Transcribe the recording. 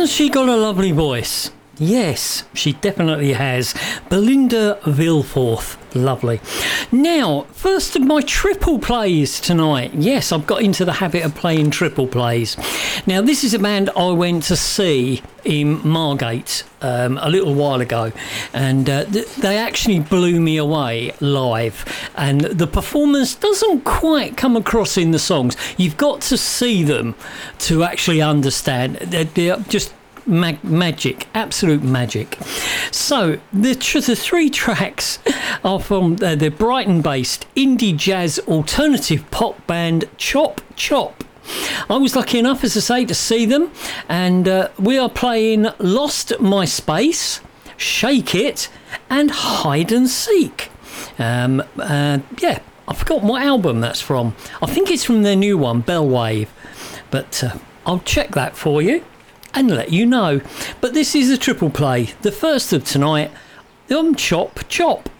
Hasn't she got a lovely voice? Yes, she definitely has. Belinda Vilforth. Lovely. Now, first of my triple plays tonight. Yes, I've got into the habit of playing triple plays. Now, this is a band I went to see in Margate a little while ago, and they actually blew me away live. And the performance doesn't quite come across in the songs. You've got to see them to actually understand. They're just magic, absolute magic. So the three tracks are from the Brighton-based indie jazz alternative pop band Chop Chop. I was lucky enough, as I say, to see them, and we are playing Lost My Space, Shake It, and Hide and Seek. Yeah, I forgot what album that's from. I think it's from their new one, Bellwave, but I'll check that for you and let you know. But this is a triple play, the first of tonight, Chop Chop.